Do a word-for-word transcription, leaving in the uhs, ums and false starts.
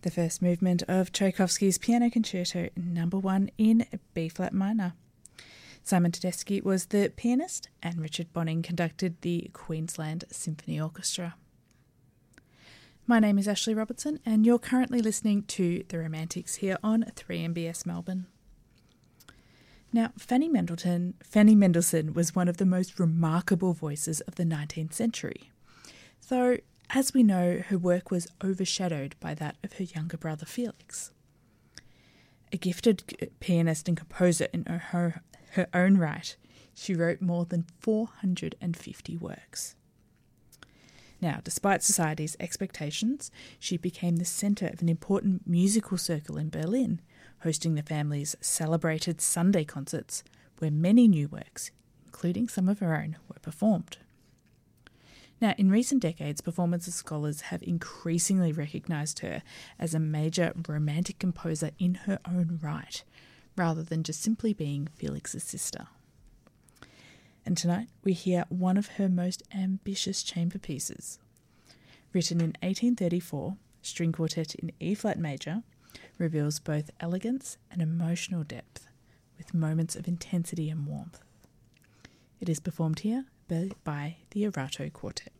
the first movement of Tchaikovsky's Piano Concerto Number One in B-flat minor. Simon Tedeschi was the pianist, and Richard Bonning conducted the Queensland Symphony Orchestra. My name is Ashley Robertson, and you're currently listening to The Romantics here on three M B S Melbourne. Now, Fanny Mendelssohn, Fanny Mendelssohn was one of the most remarkable voices of the nineteenth century, though, as we know, her work was overshadowed by that of her younger brother Felix. A gifted pianist and composer in her, her own right, she wrote more than four hundred fifty works. Now, despite society's expectations, she became the centre of an important musical circle in Berlin, hosting the family's celebrated Sunday concerts, where many new works, including some of her own, were performed. Now, in recent decades, performance scholars have increasingly recognised her as a major romantic composer in her own right, rather than just simply being Felix's sister. And tonight we hear one of her most ambitious chamber pieces. Written in eighteen thirty-four, String Quartet in E-flat major reveals both elegance and emotional depth, with moments of intensity and warmth. It is performed here by the Erato Quartet.